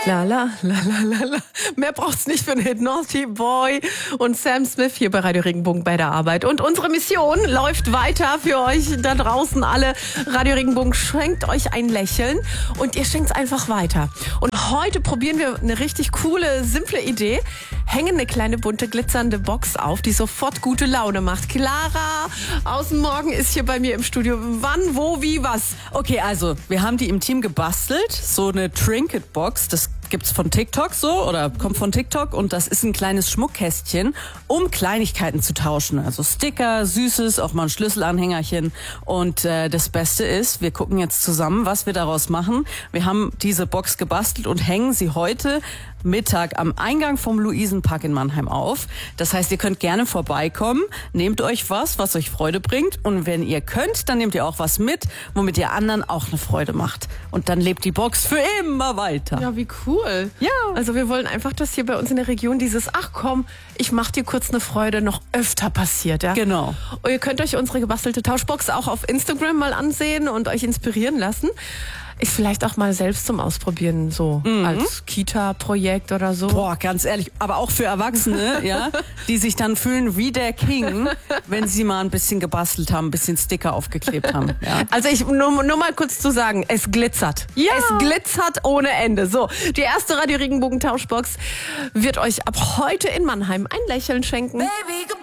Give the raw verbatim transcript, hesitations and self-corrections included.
La la la la la la. Mehr braucht's nicht für einen Hit. Naughty Boy und Sam Smith hier bei Radio Regenbogen bei der Arbeit. Und unsere Mission läuft weiter für euch da draußen alle. Radio Regenbogen schenkt euch ein Lächeln und ihr schenkt's einfach weiter. Und heute probieren wir eine richtig coole, simple Idee. Hängen eine kleine bunte, glitzernde Box auf, die sofort gute Laune macht. Clara aus dem Morgen ist hier bei mir im Studio. Wann, wo, wie, was? Okay, also wir haben die im Team gebastelt. So eine Trinket-Box, das gibt's von TikTok so oder kommt von TikTok und das ist ein kleines Schmuckkästchen, um Kleinigkeiten zu tauschen. Also Sticker, Süßes, auch mal ein Schlüsselanhängerchen. Und äh, das Beste ist, wir gucken jetzt zusammen, was wir daraus machen. Wir haben diese Box gebastelt und hängen sie heute Mittag am Eingang vom Luisenpark in Mannheim auf. Das heißt, ihr könnt gerne vorbeikommen, nehmt euch was, was euch Freude bringt und wenn ihr könnt, dann nehmt ihr auch was mit, womit ihr anderen auch eine Freude macht. Und dann lebt die Box für immer weiter. Ja, wie cool. Ja. Also wir wollen einfach, dass hier bei uns in der Region dieses, ach komm, ich mach dir kurz eine Freude, noch öfter passiert. Ja? Genau. Und ihr könnt euch unsere gebastelte Tauschbox auch auf Instagram mal ansehen und euch inspirieren lassen. Ist vielleicht auch mal selbst zum Ausprobieren, so mhm. als Kita-Projekt oder so. Boah, ganz ehrlich, aber auch für Erwachsene, ja, die sich dann fühlen wie der King, wenn sie mal ein bisschen gebastelt haben, ein bisschen Sticker aufgeklebt haben. Ja. Also ich nur, nur mal kurz zu sagen, es glitzert. Ja. Es glitzert ohne Ende. So, die erste Radio Regenbogen Tauschbox wird euch ab heute in Mannheim ein Lächeln schenken. Baby,